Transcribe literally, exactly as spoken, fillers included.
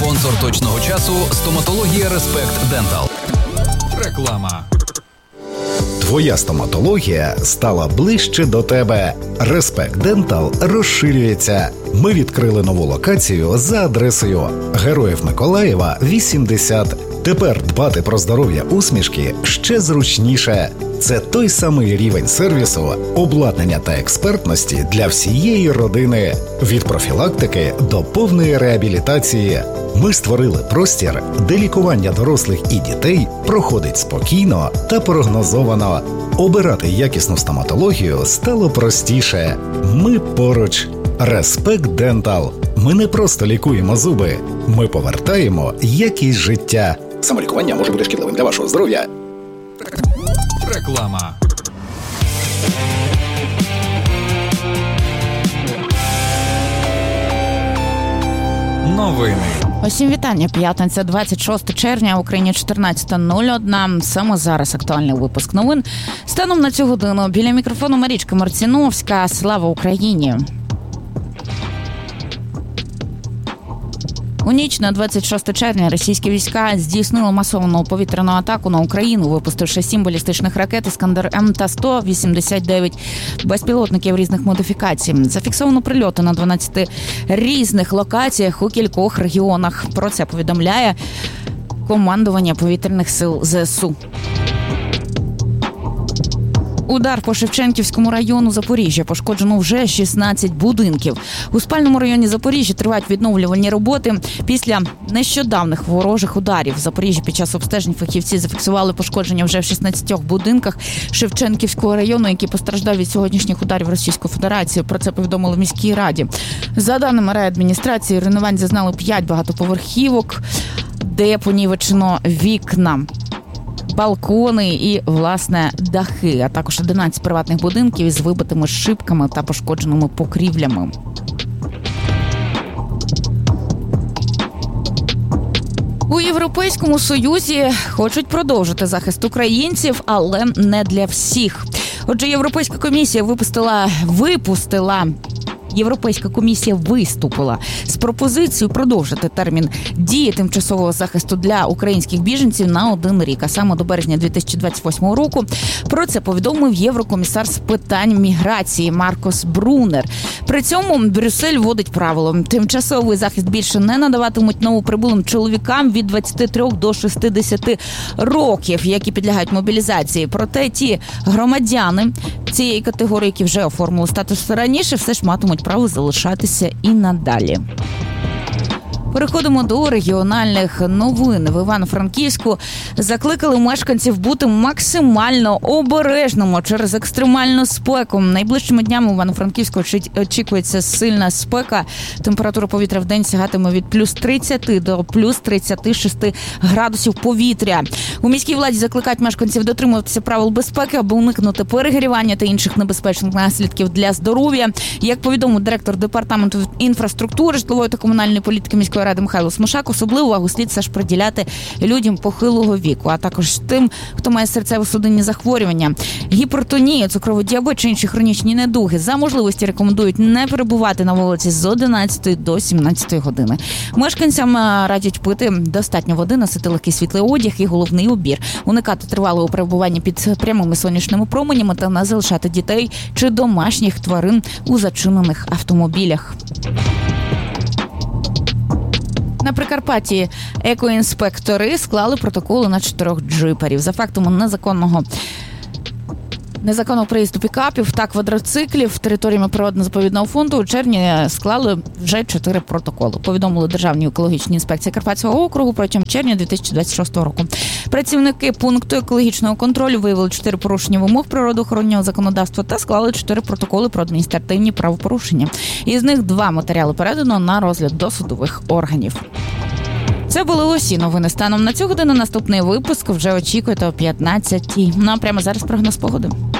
Спонсор точного часу – стоматологія Респект Дентал. Реклама. Твоя стоматологія стала ближче до тебе. Респект Дентал розширюється. Ми відкрили нову локацію за адресою Героїв Миколаєва, вісімдесят. Тепер дбати про здоров'я усмішки ще зручніше. Це той самий рівень сервісу, обладнання та експертності для всієї родини. Від профілактики до повної реабілітації. Ми створили простір, де лікування дорослих і дітей проходить спокійно та прогнозовано. Обирати якісну стоматологію стало простіше. Ми поруч. Респект Дентал. Ми не просто лікуємо зуби. Ми повертаємо якість життя. Самолікування може бути шкідливим для вашого здоров'я. Реклама. Новини. Усім вітання. П'ятниця, двадцять шостого червня, в Україні чотирнадцята нуль один. Саме зараз актуальний випуск новин. Станом на цю годину біля мікрофону Марічка Марціновська. Слава Україні! У ніч на двадцять шостого червня російські війська здійснили масовану повітряну атаку на Україну, випустивши сім балістичних ракет «Іскандер-М» та сто вісімдесят дев'ять безпілотників різних модифікацій. Зафіксовано прильоти на дванадцяти різних локаціях у кількох регіонах. Про це повідомляє командування повітряних сил ЗСУ. Удар по Шевченківському району Запоріжжя. Пошкоджено вже шістнадцять будинків. У спальному районі Запоріжжя тривають відновлювальні роботи після нещодавних ворожих ударів. В Запоріжжі під час обстежень фахівці зафіксували пошкодження вже в шістнадцятьох будинках Шевченківського району, які постраждали від сьогоднішніх ударів Російської Федерації. Про це повідомили в міській раді. За даними райадміністрації, руйнувань зазнали п'ять багатоповерхівок, де понівечено вікна, балкони і, власне, дахи, а також одинадцять приватних будинків із вибитими шибками та пошкодженими покрівлями. У Європейському Союзі хочуть продовжити захист українців, але не для всіх. Отже, Європейська комісія випустила, випустила Європейська комісія виступила з пропозицією продовжити термін дії тимчасового захисту для українських біженців на один рік, а саме до березня дві тисячі двадцять восьмого року. Про це повідомив єврокомісар з питань міграції Маркос Брунер. При цьому Брюссель вводить правило: тимчасовий захист більше не надаватимуть новоприбулим чоловікам від двадцяти трьох до шістдесяти років, які підлягають мобілізації. Проте ті громадяни цієї категорії, які вже оформили статус раніше, все ж матимуть право залишатися і надалі. Переходимо до регіональних новин. В Івано-Франківську закликали мешканців бути максимально обережними через екстремальну спеку. Найближчими днями в Івано-Франківську очікується сильна спека. Температура повітря в день сягатиме від плюс тридцяти до плюс тридцяти шести градусів повітря. У міській владі закликають мешканців дотримуватися правил безпеки, аби уникнути перегрівання та інших небезпечних наслідків для здоров'я. Як повідомив директор департаменту інфраструктури, житлової та комунальної політики міської ради Михайло Смошак, особливу увагу слід все ж приділяти людям похилого віку, а також тим, хто має серцево-судинні захворювання, гіпертонію, цукровий діабет чи інші хронічні недуги. За можливості рекомендують не перебувати на вулиці з одинадцятої до сімнадцятої години. Мешканцям радять пити достатньо води, носити легкий світлий одяг і головний убір, уникати тривалого перебування під прямими сонячними променями та не залишати дітей чи домашніх тварин у зачинених автомобілях. На Прикарпатті екоінспектори склали протоколи на чотирьох джиперів за фактом незаконного Незаконного приїзду пікапів та квадроциклів територіями природно-заповідного фонду у червні склали вже чотири протоколи. Повідомили Державній екологічній інспекції Карпатського округу протягом червня дві тисячі двадцять шостого року. Працівники пункту екологічного контролю виявили чотири порушення вимог природоохоронного законодавства та склали чотири протоколи про адміністративні правопорушення. Із них два матеріали передано на розгляд до судових органів. Це були усі новини станом на цю годину. Наступний випуск вже очікуєте о п'ятнадцятій. Ну а прямо зараз прогноз погоди.